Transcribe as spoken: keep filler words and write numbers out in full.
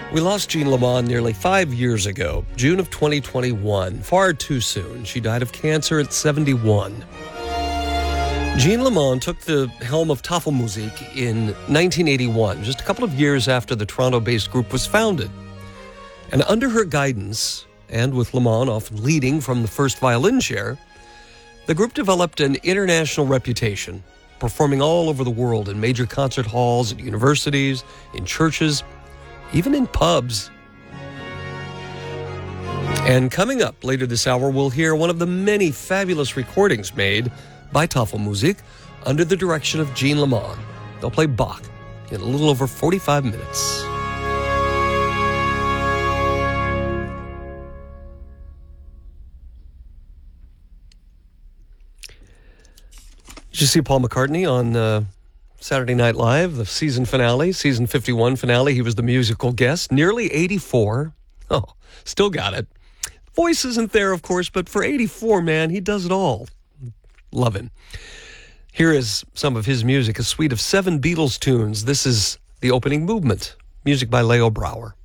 We lost Jean Lamont nearly five years ago, June of twenty twenty-one. Far too soon. She died of cancer at seventy-one. Jean Lamont took the helm of Tafelmusik in nineteen eighty-one, just a couple of years after the Toronto-based group was founded. And under her guidance, and with Lamont often leading from the first violin chair, the group developed an international reputation, performing all over the world in major concert halls, at universities, in churches, even in pubs. And coming up later this hour, we'll hear one of the many fabulous recordings made by Tafelmusik under the direction of Jean Lamont. They'll play Bach in a little over forty-five minutes. Did you see Paul McCartney on uh, Saturday Night Live, the season finale, season fifty-one finale? He was the musical guest, nearly eighty-four. Oh, still got it. Voice isn't there, of course, but for eighty-four, man, he does it all. Love him. Here is some of his music, a suite of seven Beatles tunes. This is the opening movement, music by Leo Brouwer.